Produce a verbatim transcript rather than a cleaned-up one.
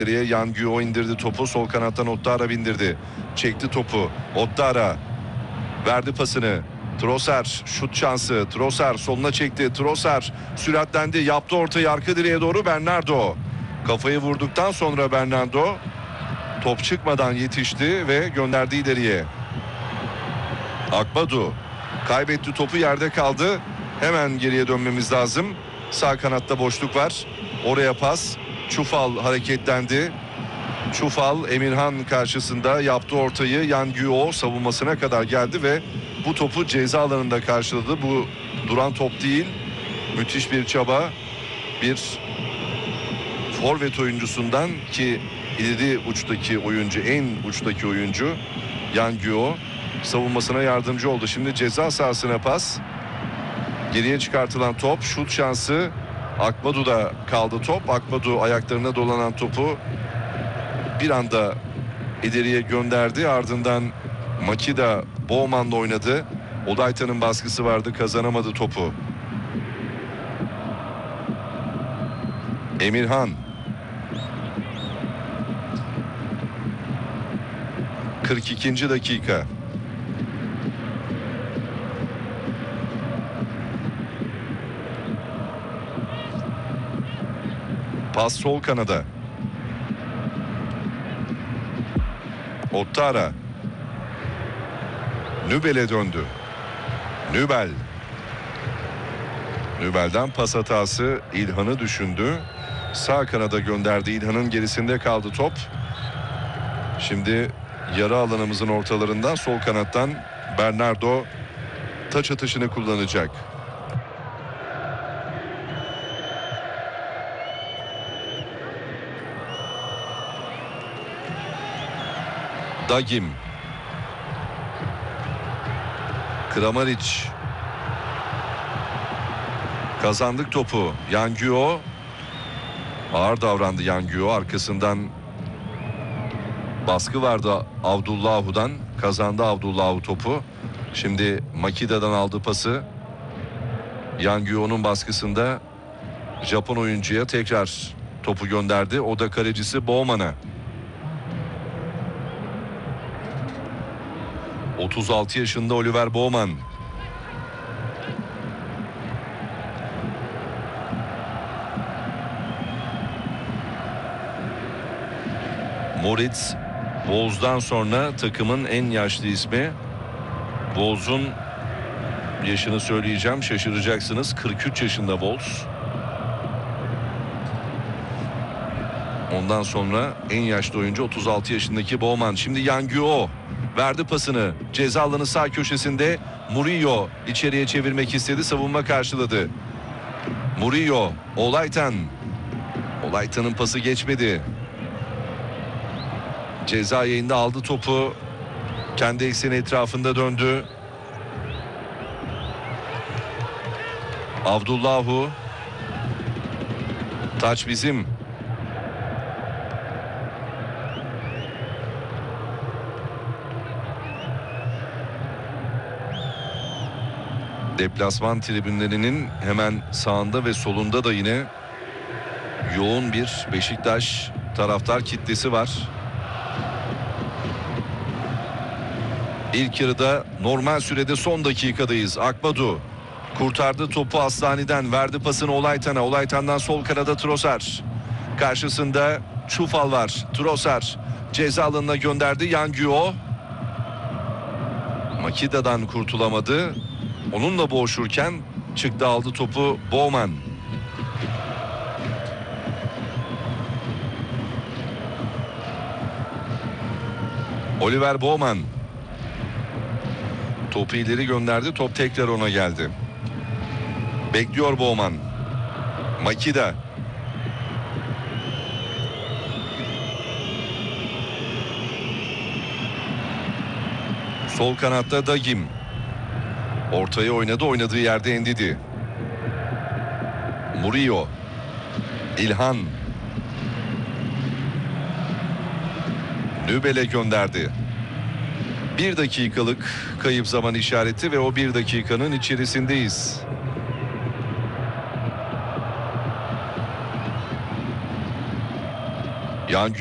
Yan Guo indirdi topu. Sol kanattan Ottara bindirdi. Çekti topu. Ottara verdi pasını. Trossard şut şansı. Trossard soluna çekti. Trossard süratlendi. Yaptı ortayı arka direğe doğru Bernardo. Kafayı vurduktan sonra Bernardo top çıkmadan yetişti ve gönderdi ileriye. Akbadu kaybetti topu, yerde kaldı. Hemen geriye dönmemiz lazım. Sağ kanatta boşluk var. Oraya pas. Çufal hareketlendi. Çufal Emirhan karşısında yaptı ortayı. Yan Guo savunmasına kadar geldi ve bu topu ceza alanında karşıladı. Bu duran top değil. Müthiş bir çaba. Bir forvet oyuncusundan, ki ileri uçtaki oyuncu, en uçtaki oyuncu Yan Guo savunmasına yardımcı oldu. Şimdi ceza sahasına pas. Geriye çıkartılan top, şut şansı. Akbadu'da kaldı top. Akbadu ayaklarına dolanan topu bir anda ileriye gönderdi. Ardından Makida Bowman'la oynadı. Odayta'nın baskısı vardı, kazanamadı topu. Emirhan. kırk ikinci dakika. Pas sol kanada. Ottara. Nübel'e döndü. Nübel. Nübel'den pas hatası, İlhan'ı düşündü. Sağ kanada gönderdi. İlhan'ın gerisinde kaldı top. Şimdi yarı alanımızın ortalarından sol kanattan Bernardo taç atışını kullanacak. Dagim. Kramaric. Kazandık topu. Yan Guo. Ağır davrandı Yan Guo. Arkasından baskı vardı Abdullahu'dan. Kazandı Abdullahu topu. Şimdi Makida'dan aldı pası. Yan Guo'nun baskısında Japon oyuncuya tekrar topu gönderdi. O da kalecisi Bowman'a. otuz altı yaşında Oliver Bowman. Moritz, Wolves'dan sonra takımın en yaşlı ismi. Wolves'un yaşını söyleyeceğim, şaşıracaksınız. kırk üç yaşında Wolves. Ondan sonra en yaşlı oyuncu otuz altı yaşındaki Bowman. Şimdi Yan Guo verdi pasını. Ceza alanı sağ köşesinde Murillo içeriye çevirmek istedi. Savunma karşıladı. Murillo, Olaytan. Olaytan'ın pası geçmedi. Ceza yayında aldı topu. Kendi ekseni etrafında döndü. Abdullahu. Taç bizim. Deplasman tribünlerinin hemen sağında ve solunda da yine yoğun bir Beşiktaş taraftar kitlesi var. İlk yarıda normal sürede son dakikadayız. Akbadu kurtardı topu Aslani'den, verdi pasını Olaytan'a. Olaytan'dan sol kanada Trossard. Karşısında Çufal var. Trossard ceza alanına gönderdi. Yan Guo. Makida'dan kurtulamadı. Onunla boğuşurken çıktı, aldı topu Bowman. Oliver Bowman. Topu ileri gönderdi. Top tekrar ona geldi. Bekliyor Bowman. Makida. Sol kanatta Dagim. Ortaya oynadı. Oynadığı yerde Endidi. Murillo. İlhan. Nübel'e gönderdi. Bir dakikalık kayıp zaman işareti ve o bir dakikanın içerisindeyiz. Yan